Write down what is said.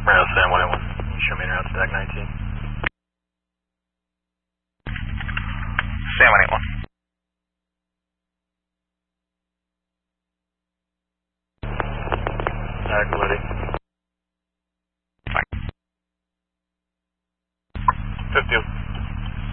Route Stan 181. Show me en route stack 19. Stan 181. Agility.